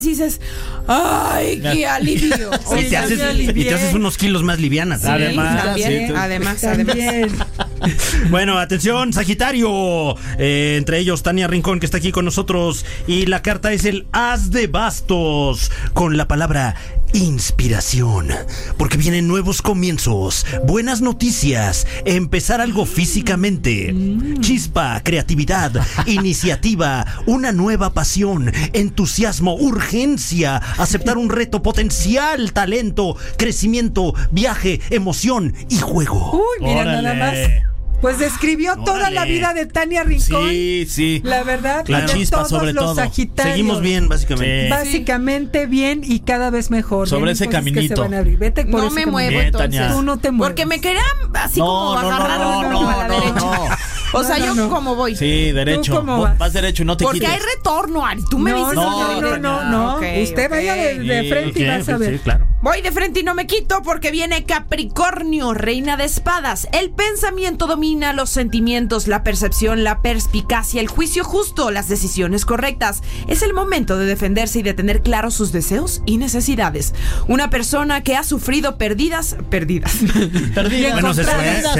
dices, ¡ay, qué alivio! Y te haces unos kilos más livianas. Sí, además. Bueno, atención, Sagitario. Entre ellos, Tania Rincón, que está aquí con nosotros. Y la carta es el As de Bastos, con la palabra inspiración. Porque vienen nuevos comienzos, buenas noticias, empezar algo físicamente. Chispa, creatividad, iniciativa, una nueva pasión, entusiasmo, urgencia, aceptar un reto, potencial, talento, crecimiento, viaje, emoción y juego. Uy, mira, nada más. Pues describió toda la vida de Tania Rincón. Sí. La verdad, la chispa todos sobre los todo. Sagitarios. Seguimos bien, básicamente. Sí. Básicamente bien y cada vez mejor. Sobre ese caminito. Se van a abrir. Vete por No ese me camino. muevo Bien, entonces. Tania. Tú no te mueves. Porque me querían así como agarrar a la derecha. O sea, yo como voy. Sí, derecho. ¿Tú cómo vas? Derecho y no te Porque quites. hay retorno, Ari. Tú me dices. No. Okay, Usted vaya de frente y vas a ver. Sí, claro. Voy de frente y no me quito porque viene Capricornio, reina de espadas. El pensamiento domina los sentimientos, la percepción, la perspicacia, el juicio justo, las decisiones correctas. Es el momento de defenderse y de tener claros sus deseos y necesidades. Una persona que ha sufrido pérdidas. Bueno, se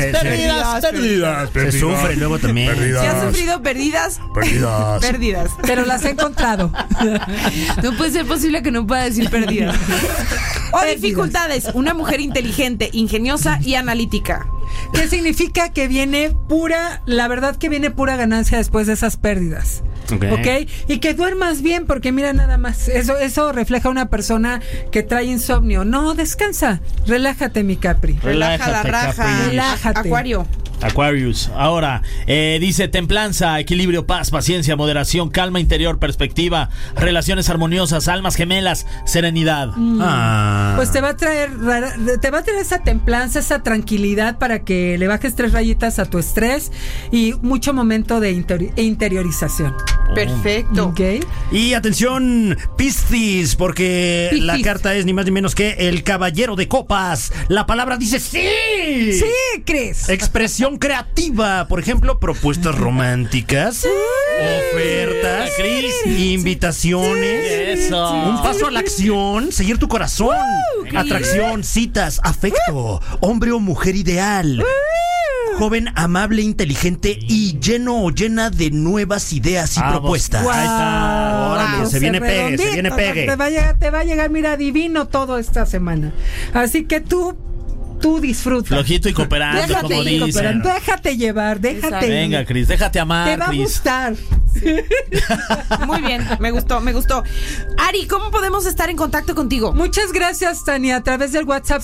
sufre luego también. Que ha sufrido pérdidas. Pero las he encontrado. No puede ser posible que no pueda decir pérdidas. O dificultades. Una mujer inteligente, ingeniosa y analítica. ¿Qué significa? Que viene la verdad que viene pura ganancia después de esas pérdidas. ¿Ok? Y que duermas bien, porque mira nada más, eso refleja una persona que trae insomnio. No, descansa, relájate, mi Capri. Relaja la raja. Relájate. Aquarius. Ahora, dice templanza, equilibrio, paz, paciencia, moderación, calma interior, perspectiva, relaciones armoniosas, almas gemelas, serenidad. Pues te va a traer esa templanza, esa tranquilidad para que le bajes 3 rayitas a tu estrés y mucho momento de interiorización. Perfecto. ¿Okay? Y atención, Piscis, porque la carta es ni más ni menos que el Caballero de Copas. La palabra dice sí. Sí, Cris. Expresión creativa, por ejemplo, propuestas románticas, ofertas, invitaciones, Eso. un paso a la acción, seguir tu corazón, atracción, citas, afecto, hombre o mujer ideal. Joven, amable, inteligente y lleno o llena de nuevas ideas y propuestas. Wow. Ahí está. Órale, se viene pegue. Te va a llegar, mira, divino todo esta semana. Así que tú disfruta. Flojito y cooperando, como dicen. Déjate llevar, déjate. Venga, Cris, déjate amar, Te va a gustar. Muy bien, me gustó. Ari, ¿cómo podemos estar en contacto contigo? Muchas gracias, Tania, a través del WhatsApp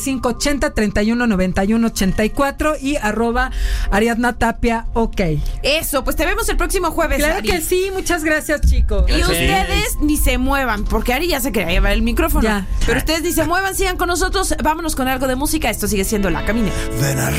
5580-3191-84 y @Ariadna Tapia, ok. Eso, pues te vemos el próximo jueves, Claro Ari. que sí, muchas gracias, chicos. Y ustedes ni se muevan, porque Ari ya se quería llevar el micrófono. Ya. Pero ustedes ni se muevan, sigan con nosotros. Vámonos con algo de música. Esto sigue siendo La Caminera. Ven a